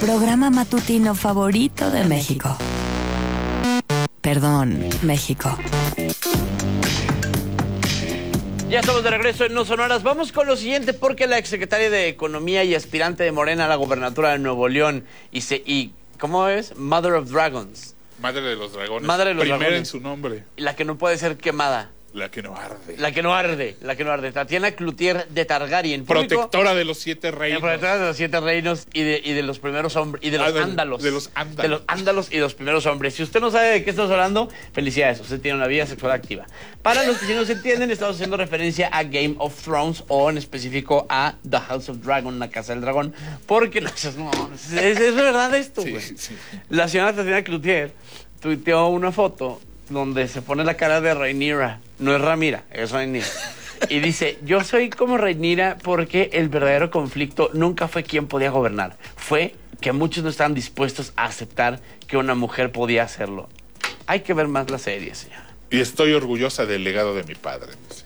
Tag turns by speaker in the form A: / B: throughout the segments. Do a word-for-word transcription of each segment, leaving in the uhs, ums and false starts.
A: programa matutino favorito de México. Perdón, México.
B: Ya estamos de regreso en No Sonoras. Vamos con lo siguiente, porque la exsecretaria de Economía y aspirante de Morena a la gobernatura de Nuevo León y, se, y ¿cómo es? Mother of Dragons.
C: Madre de los dragones.
B: Madre de los
C: Primera
B: dragones.
C: en su nombre.
B: La que no puede ser quemada.
C: La que no arde.
B: La que no arde, la que no arde. Tatiana Cloutier de Targaryen.
C: Protectora de los siete reinos.
B: Protectora de los siete reinos y de, y de los primeros hombres. Y de los
C: Ah, de-
B: ándalos.
C: de los ándalos.
B: De los ándalos y los primeros hombres. Si usted no sabe de qué estamos hablando, felicidades. Usted tiene una vida sexual activa. Para los que sí no se entienden, estamos haciendo referencia a Game of Thrones o en específico a The House of Dragon, la Casa del Dragón. Porque no, no, es, es verdad esto,
C: Sí,
B: güey.
C: sí.
B: La señora Tatiana Cloutier tuiteó una foto donde se pone la cara de Rhaenyra. No es Ramira, es Rhaenyra. Y dice, yo soy como Rhaenyra porque el verdadero conflicto nunca fue quién podía gobernar. Fue que muchos no estaban dispuestos a aceptar que una mujer podía hacerlo. Hay que ver más la serie, señora.
C: Y estoy orgullosa del legado de mi padre. Dice.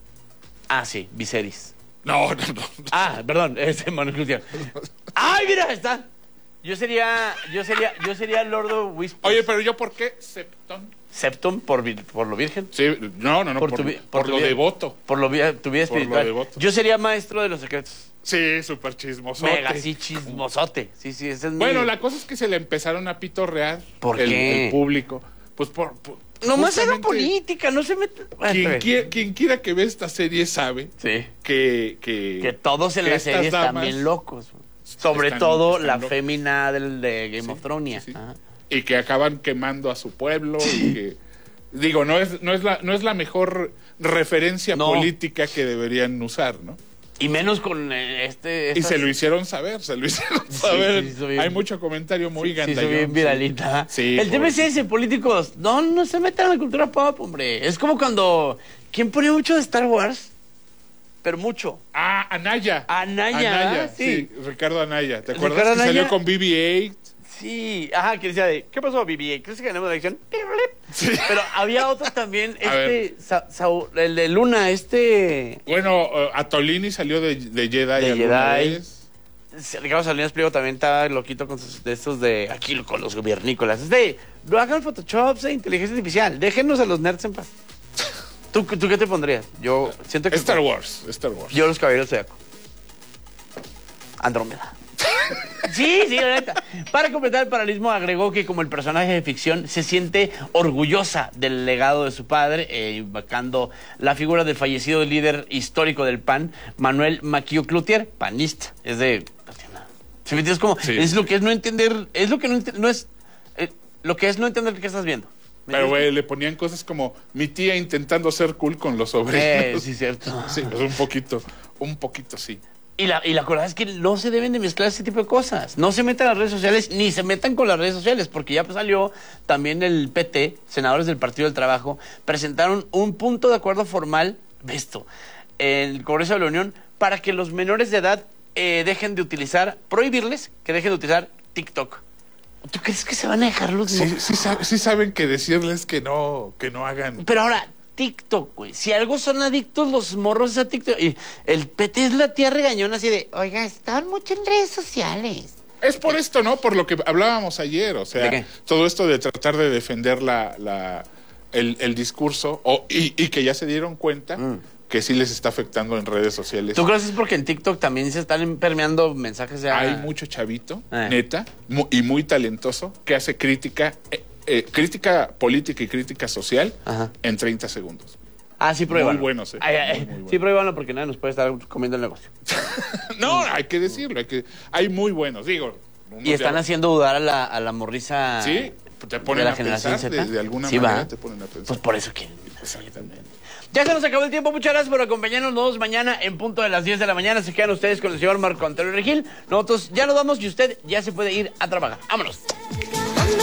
B: Ah, sí, Viserys.
C: No, no, no.
B: Ah, perdón, es Manuel Cloutier. ¡Ay, mira, está! Yo sería, yo sería, yo sería Lord of Whispers.
C: Oye, pero yo, ¿por qué Septón?
B: Septum, por, vir- por lo virgen.
C: Sí, no, no, no, por,
B: tu vi-
C: por
B: tu
C: lo
B: vida-
C: devoto.
B: Por lo vi- tu vida
C: Por lo
B: espiritual.
C: devoto.
B: Yo sería maestro de los secretos.
C: Sí, súper chismosote.
B: Mega, sí, chismosote. Sí, sí, ese es mi-
C: Bueno, la cosa es que se le empezaron a pitorrear.
B: ¿Por
C: el,
B: qué?
C: el público. Pues por... por
B: Nomás era
C: justamente,
B: política, no se mete... Bueno,
C: Quien,
B: está bien.
C: quie- quien quiera que vea esta serie sabe
B: Sí.
C: que... Que,
B: Que todos en
C: que
B: la
C: estas
B: serie están
C: damas
B: bien locos. Sobre
C: están-
B: todo
C: están
B: la
C: locas.
B: fémina del, de Game
C: Sí,
B: of Thrones.
C: sí, sí.
B: Ajá.
C: Y que acaban quemando a su pueblo y que... Digo, no es, no es, la, no es la mejor referencia
B: No.
C: política que deberían usar, ¿no?
B: Y menos con eh, este...
C: Y
B: estas-
C: se lo hicieron saber, se lo hicieron
B: Sí,
C: saber.
B: sí, hizo bien.
C: Hay mucho comentario muy
B: Sí,
C: gandallón.
B: sí, bien viralita.
C: Sí,
B: el tema es
C: pobrecito.
B: ese, políticos. No, no se metan en la cultura pop, hombre. Es como cuando... ¿Quién ponía mucho de Star Wars? Pero mucho.
C: Ah, Anaya.
B: Anaya, sí.
C: Ricardo Anaya. ¿Te acuerdas
B: Ricardo
C: que salió
B: Anaya.
C: con B B ocho?
B: Sí, ajá, que decía de, ¿qué pasó, B B? ¿Crees que ganamos la elección? Pero había otro también,
C: A
B: este, Sa- Saúl- el de Luna, este...
C: Bueno, uh, Atolini salió de, de Jedi.
B: De
C: alguna
B: Jedi.
C: vez.
B: Ricardo Salinas Pliego también está loquito con sus, de estos de aquí con los gobiernícolas. Este, lo hagan Photoshop de inteligencia artificial. Déjenos a los nerds en paz. ¿Tú, ¿Tú qué te pondrías? Yo siento que...
C: Star Wars, Star Wars.
B: Yo los caballeros zodiaco. Andrómeda. Sí, sí, la neta. Para completar el paralelismo, agregó que como el personaje de ficción se siente orgullosa del legado de su padre, eh, invocando la figura del fallecido líder histórico del P A N, Manuel Maquillo Cloutier, panista. Es de... ¿Sí me entiendes? Como,
C: Sí.
B: es lo que es no entender, es lo que no, ente- no es, eh, lo que es no entender qué estás viendo. ¿Me
C: Pero,
B: entiendes?
C: güey, le ponían cosas como mi tía intentando ser cool con los sobrinos.
B: Eh, sí, cierto.
C: Sí, pues un poquito, un poquito sí.
B: Y la, y la verdad es que no se deben de mezclar ese tipo de cosas. No se metan a las redes sociales, ni se metan con las redes sociales, porque ya pues salió también el P T, senadores del Partido del Trabajo, presentaron un punto de acuerdo formal de esto en el Congreso de la Unión para que los menores de edad eh, dejen de utilizar, prohibirles que dejen de utilizar TikTok. ¿Tú crees que se van a dejar los
C: Sí,
B: mo-
C: sí, sa- sí saben que decirles que no, que no hagan.
B: Pero ahora, TikTok, güey. Si algo son adictos los morros a TikTok. Y el P T es la tía regañona así de, oiga, están mucho en redes sociales.
C: Es por esto, ¿no? Por lo que hablábamos ayer, o sea,
B: ¿De qué?
C: todo esto de tratar de defender la, la el, el discurso o, y, y que ya se dieron cuenta
B: Mm.
C: que sí les está afectando en redes sociales.
B: ¿Tú crees que es porque en TikTok también se están permeando mensajes de...
C: Hay mucho chavito,
B: Eh.
C: neta, mu- y muy talentoso, que hace crítica, eh, eh, crítica política y crítica social
B: Ajá.
C: en treinta segundos.
B: Ah, sí, pruébalo.
C: Muy buenos, eh.
B: Ay, ay,
C: Muy, muy buenos.
B: Sí, pruébalo porque nadie nos puede estar comiendo el negocio.
C: No, hay que decirlo, hay que, hay muy buenos, digo. unos
B: Y están
C: ya-
B: haciendo dudar a la, a la morriza...
C: Sí, te ponen
B: de la
C: a
B: generación
C: pensar, de,
B: Z.
C: de alguna
B: Sí,
C: manera
B: va.
C: te ponen a pensar.
B: Pues por eso quieren.
C: Exactamente.
B: Ya se nos acabó el tiempo. Muchas gracias por acompañarnos. Nos vemos mañana en punto de las diez de la mañana. Se quedan ustedes con el señor Marco Antonio Regil. Nosotros ya nos vamos y usted ya se puede ir a trabajar. ¡Vámonos!